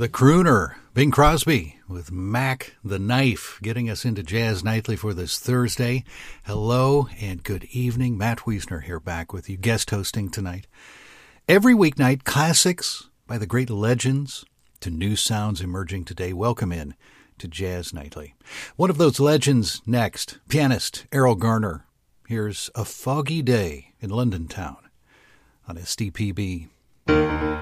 the crooner, Bing Crosby, with Mac the Knife, getting us into Jazz Nightly for this Thursday. Hello and good evening. Matt Wiesner here, back with you, guest hosting tonight. Every weeknight, classics by the great legends to new sounds emerging today. Welcome in to Jazz Nightly. One of those legends next, pianist Erroll Garner. Here's A Foggy Day in London Town on SDPB.